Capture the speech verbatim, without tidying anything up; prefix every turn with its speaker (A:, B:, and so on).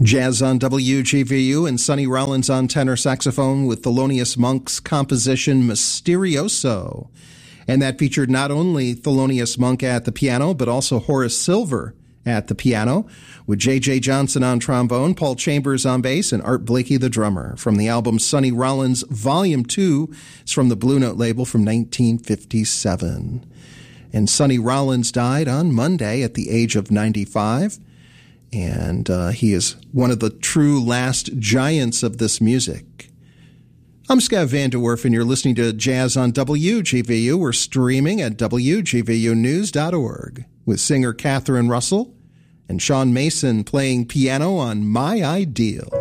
A: Jazz on W G V U and Sonny Rollins on tenor saxophone with Thelonious Monk's composition Mysterioso. And that featured not only Thelonious Monk at the piano, but also Horace Silver at the piano, with J J Johnson on trombone, Paul Chambers on bass, and Art Blakey the drummer. From the album Sonny Rollins Volume two, it's from the Blue Note label from nineteen fifty-seven. And Sonny Rollins died on Monday at the age of ninety-five. And uh, he is one of the true last giants of this music. I'm Scott Van De Werf, and you're listening to Jazz on W G V U. We're streaming at W G V U news dot org with singer Catherine Russell and Sean Mason playing piano on My Ideal.